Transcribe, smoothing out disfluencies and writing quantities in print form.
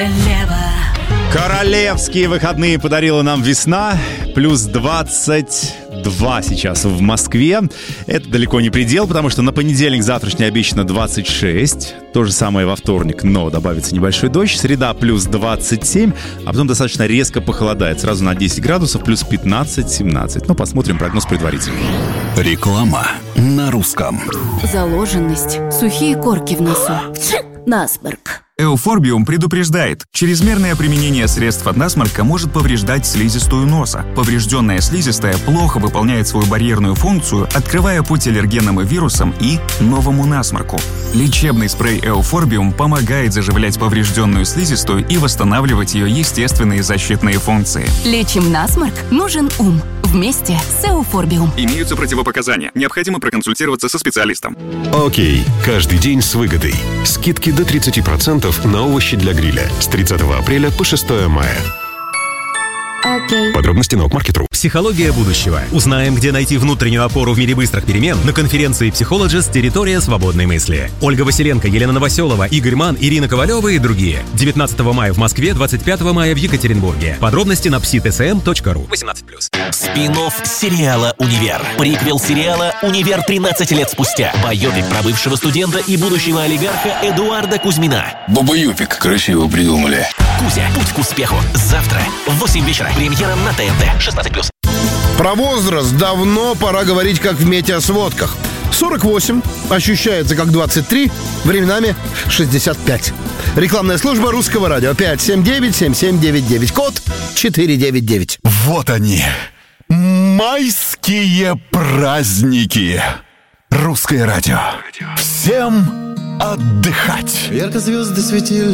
Королевские выходные подарила нам весна. Плюс 22 сейчас в Москве. Это далеко не предел, потому что на понедельник завтрашний обещано 26. То же самое во вторник, но добавится небольшой дождь. Среда плюс 27, а потом достаточно резко похолодает. Сразу на 10 градусов, плюс 15-17. Ну, посмотрим прогноз предварительно. Реклама на русском. Заложенность, сухие корки в носу, насморк. Эуфорбиум предупреждает, чрезмерное применение средств от насморка может повреждать слизистую носа. Поврежденная слизистая плохо выполняет свою барьерную функцию, открывая путь аллергенам и вирусам и новому насморку. Лечебный спрей Эуфорбиум помогает заживлять поврежденную слизистую и восстанавливать ее естественные защитные функции. Лечим насморк, нужен ум. Вместе с Эуфорбиум. Имеются противопоказания. Необходимо проконсультироваться со специалистом. Окей. Каждый день с выгодой. Скидки до 30% на овощи для гриля с 30 апреля по 6 мая. Подробности на Окмаркет.ру. Психология будущего. Узнаем, где найти внутреннюю опору в мире быстрых перемен на конференции Psychologist «Территория свободной мысли». Ольга Василенко, Елена Новоселова, Игорь Ман, Ирина Ковалева и другие. 19 мая в Москве, 25 мая в Екатеринбурге. Подробности на psi.tsm.ru. 18+. Спин-офф сериала «Универ». Приквел сериала «Универ 13 лет спустя». Байопик про бывшего студента и будущего олигарха Эдуарда Кузьмина. Бабаюпик. Красиво придумали. Кузя. Путь к успеху. Завтра в 8 вечера. Премьера на ТНТ. 16+. Про возраст давно пора говорить, как в метеосводках. 48 ощущается как 23, временами 65. Рекламная служба Русского радио. 579-7799. Код 499. Вот они. Майские праздники. Русское радио. Всем отдыхать. Ярко звезды светили.